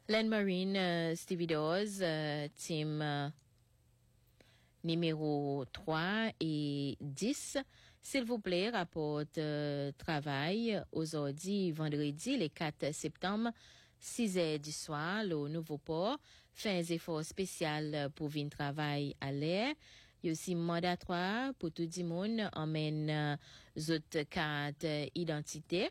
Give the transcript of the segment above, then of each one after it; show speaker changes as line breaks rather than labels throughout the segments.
Land Marine Stevedores, team numéro 3 et 10. S'il vous plaît, rapporte travail aujourd'hui, vendredi, le 4 septembre, 6 heures du soir, au Nouveau-Port. Fait un effort spécial pour venir travailler à l'air. Il y a aussi mandatoire pour tout le monde, emmène autres cartes identité.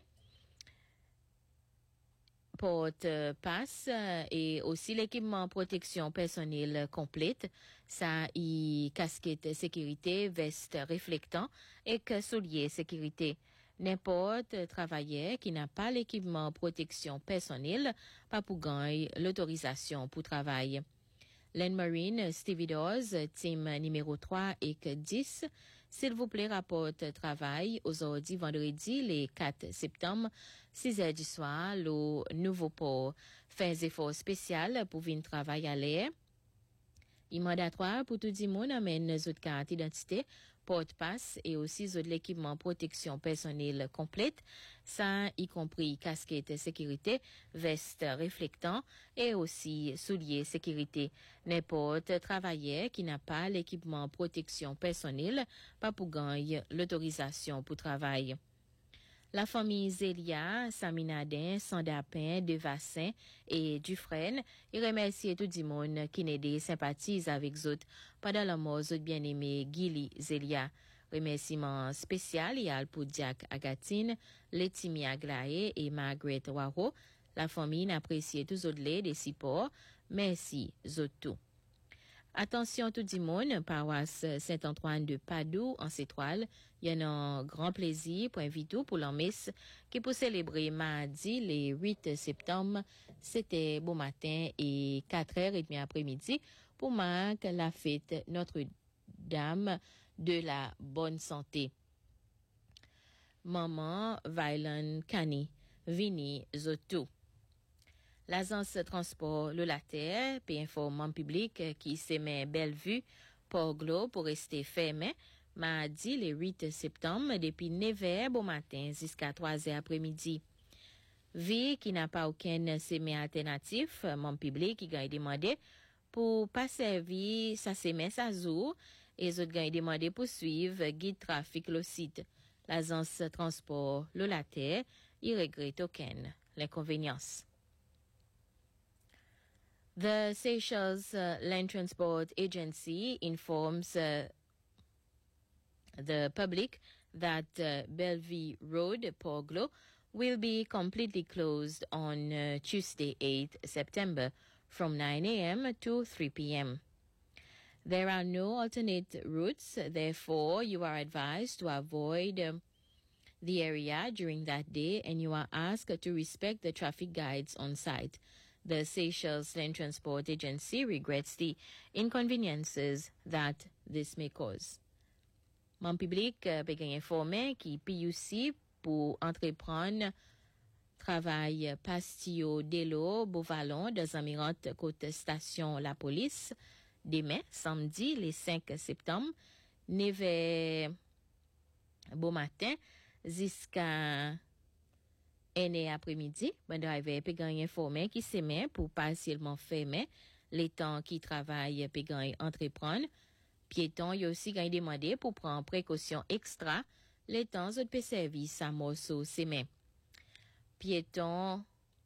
Porte passe et aussi l'équipement protection personnelle complète, ça y casquette sécurité, veste réflectant et que souliers sécurité. N'importe travailleur qui n'a pas l'équipement protection personnelle, pas pour gagner l'autorisation pour travailler. Land Marine Stevedores, team numéro 3 et 10. S'il vous plaît, rapporte travail aujourd'hui, vendredi, le 4 septembre, 6 heures du soir, au Nouveau-Port. Fait un effort spécial pour venir travailler à l'air. Il mandatoire pour tout le monde amène autres cartes d'identité, porte-passe et aussi de l'équipement protection personnelle complète, ça y compris casquette sécurité, veste réflectant et aussi souliers sécurité. N'importe travailleur qui n'a pas l'équipement protection personnelle, pas pour gagner l'autorisation pour travail. La famille Zélia, Saminadin, Sandapin, Devassin et Dufresne, ils remercient tout le monde qui n'aide sympathise avec eux pendant la mort de bien-aimé Gili Zélia. Remerciements spécial pour Diak Agatine, Letimi Aglaé et Margaret Waro. La famille n'apprécie tous les des supports. Merci, Zotou. Attention tout le monde, paroisse Saint-Antoine de Padoue en Cétoile. Il y a un grand plaisir pour inviter pour la messe qui pour célébrer mardi le 8 septembre. C'était bon matin et 4h30 après-midi pour marquer la fête Notre-Dame de la Bonne Santé. Maman Vailan Kani, Vini Zotou. L'agence transport Le Later, puis information public qui s'émet Bellevue, Port-Glo pour rester fermé, mardi le 8 septembre depuis 9h au matin jusqu'à 3h après-midi. Vie qui n'a pas aucun sémé alternatif, mon public qui a demandé pour pas servir sa sémé sa jour et les autres ont demandé pour suivre guide trafic le site. L'agence transport Le Later, il regrette aucun l'inconvénience. The Seychelles Land Transport Agency informs the public that Bellevue Road, Port-Glo, will be completely closed on Tuesday, 8 September, from 9 a.m. to 3 p.m. There are no alternate routes, therefore you are advised to avoid the area during that day and you are asked to respect the traffic guides on site. The Seychelles Land Transport Agency regrets the inconveniences that this may cause. Mon public peut informer qui PUC pour entreprendre travail Pastillo Delo Beauvallon dans Amirante côte station La Police demain samedi le 5 septembre 9h bon matin jusqu'à et après-midi, ben driver peut gagner informé qui s'émet pour partiellement fermer les temps qui travaillent peut gagner entreprendre. Piéton y aussi gagné demandé pour prendre précaution extra les temps de peut servir sa morceau s'émet. Piéton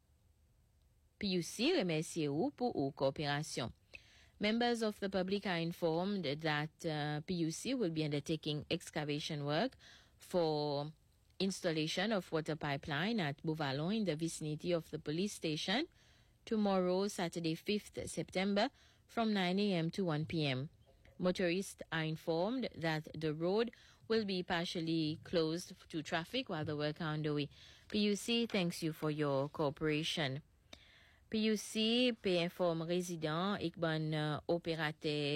PUC remercie pour coopération. Members of the public are informed that PUC will be undertaking excavation work for installation of water pipeline at Beauvallon in the vicinity of the police station tomorrow, Saturday, 5th September, from 9 a.m. to 1 p.m. Motorists are informed that the road will be partially closed to traffic while the work are underway. PUC thanks you for your cooperation. PUC peut informer résidents et bon opérateur